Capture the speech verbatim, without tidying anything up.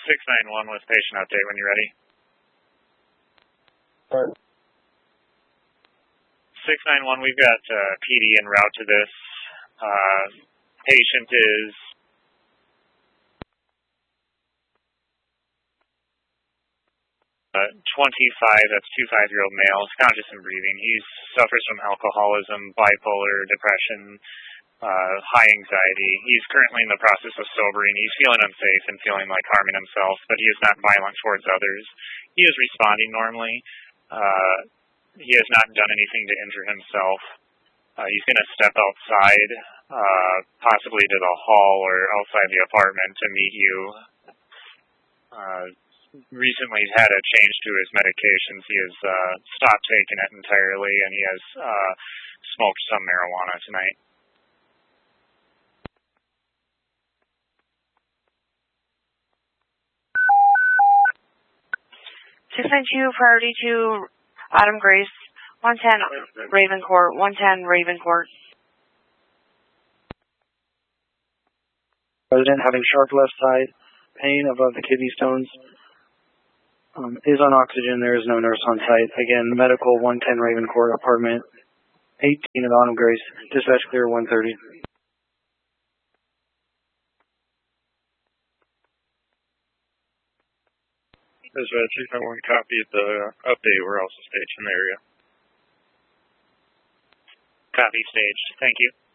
six nine one with patient update when you're ready. Right. six nine one, we've got uh, P D en route to this. Uh, patient is uh, twenty-five, that's two five-year-old male, conscious and breathing. He suffers from alcoholism, bipolar, depression, uh, high anxiety. He's currently in the process of sobering. He's feeling unsafe and feeling like harming himself, but he is not violent towards others. He is responding normally. Uh, he has not done anything to injure himself. Uh, he's going to step outside, uh, possibly to the hall or outside the apartment to meet you. Uh, recently he's had a change to his medications. He has uh, stopped taking it entirely, and he has uh, smoked some marijuana tonight. six nine two, priority to Autumn Grace, one ten Ravencourt, one ten Ravencourt. Resident having sharp left side pain above the kidney stones. Um, is on oxygen. There is no nurse on site. Again, medical one ten Ravencourt, apartment eighteen at Autumn Grace. Dispatch clear one thirty. Dispatch six nine one, copy the update. We're also staged in the area. Copy, staged. Thank you.